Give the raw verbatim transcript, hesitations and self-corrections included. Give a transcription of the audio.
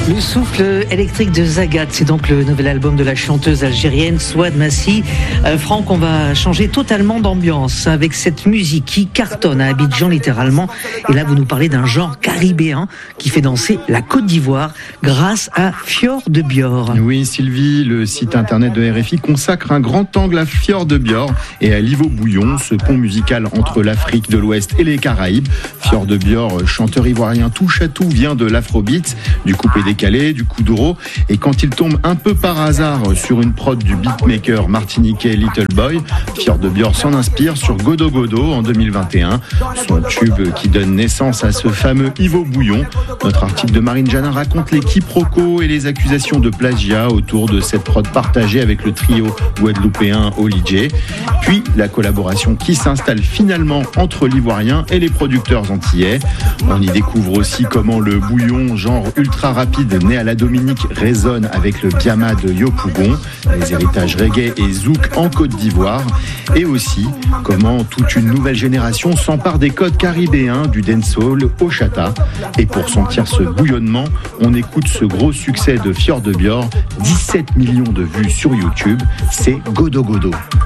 Le souffle électrique de Zagat, c'est donc le nouvel album de la chanteuse algérienne Souad Massi. Euh, Franck, on va changer totalement d'ambiance avec cette musique qui cartonne à Abidjan littéralement. Et là, vous nous parlez d'un genre caribéen qui fait danser la Côte d'Ivoire grâce à Fjord de Bior. Oui, Sylvie, le site internet de R F I consacre un grand angle à Fjord de Bior et à l'Ivo Bouillon, ce pont musical entre l'Afrique de l'Ouest et les Caraïbes. Fjord de Bior, chanteur ivoirien touche à tout, vient de l'afrobeat, du coupé décalé, du kuduro, et quand il tombe un peu par hasard sur une prod du beatmaker martiniquais Little Boy, Fjord de Bior s'en inspire sur Godo Godo en deux mille vingt et un, son tube qui donne naissance à ce fameux Ivo Bouillon. Notre article de Marine Janin raconte les quiproquos et les accusations de plagiat autour de cette prod partagée avec le trio guadeloupéen Oli J. Puis la collaboration qui s'installe finalement entre l'Ivoirien et les producteurs antillais. On y découvre aussi comment le bouillon, genre ultra rapide né à la Dominique, résonne avec le biama de Yopougon, les héritages reggae et zouk en Côte d'Ivoire, et aussi comment toute une nouvelle génération s'empare des codes caribéens du dancehall au chata. Et pour sentir ce bouillonnement, on écoute ce gros succès de Fjord de Bior, dix-sept millions de vues sur YouTube, c'est Godo Godo.